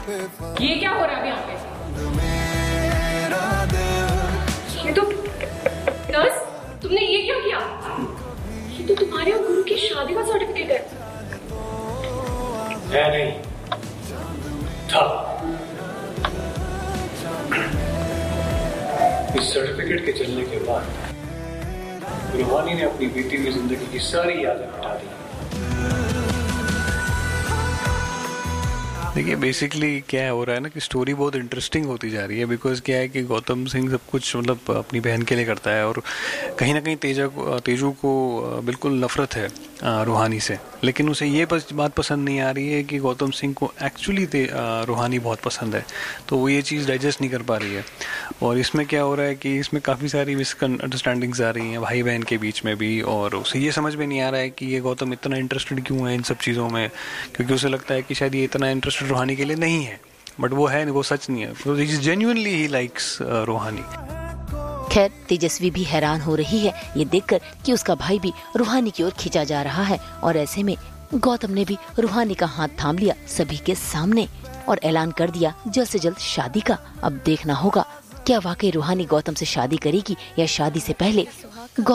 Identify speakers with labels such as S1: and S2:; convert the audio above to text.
S1: ये क्या हो रहा है यहाँ पे? ये तो नर्स, तुमने ये क्या किया? ये तो तुम्हारे और गुरु की शादी का सर्टिफिकेट है।
S2: नहीं था। इस सर्टिफिकेट के चलने के बाद रूहानी ने अपनी बीती हुई जिंदगी की सारी यादें मिटा दी।
S3: देखिए बेसिकली क्या हो रहा है ना कि स्टोरी बहुत इंटरेस्टिंग होती जा रही है, बिकॉज क्या है कि गौतम सिंह सब कुछ मतलब अपनी बहन के लिए करता है और कहीं ना कहीं तेजू को बिल्कुल नफरत है रूहानी से, लेकिन उसे ये बात पसंद नहीं आ रही है कि गौतम सिंह को एक्चुअली रूहानी बहुत पसंद है, तो वो ये चीज़ डाइजेस्ट नहीं कर पा रही है। और इसमें क्या हो रहा है कि इसमें काफ़ी सारी मिसअंडरस्टैंडिंग्स आ रही हैं भाई बहन के बीच में भी, और उसे ये समझ में नहीं आ रहा है कि ये गौतम इतना इंटरेस्टेड क्यों है इन सब चीज़ों में, क्योंकि उसे लगता है कि शायद ये इतना इंटरेस्टेड रूहानी के लिए नहीं है, बट वो है, वो सच नहीं है। जेन्युइनली ही लाइक्स रूहानी।
S4: खैर तेजस्वी भी हैरान हो रही है ये देखकर कि उसका भाई भी रूहानी की ओर खींचा जा रहा है, और ऐसे में गौतम ने भी रूहानी का हाथ थाम लिया सभी के सामने और ऐलान कर दिया जल्द से जल्द शादी का। अब देखना होगा क्या वाकई रूहानी गौतम से शादी करेगी या शादी से पहले